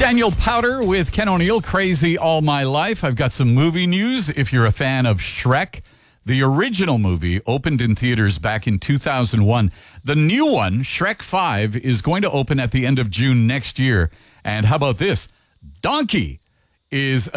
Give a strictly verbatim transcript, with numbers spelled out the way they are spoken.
Daniel Powder with Ken O'Neill, Crazy All My Life. I've got some movie news. If you're a fan of Shrek, the original movie opened in theaters back in two thousand one. The new one, Shrek five, is going to open at the end of June next year. And how about this? Donkey is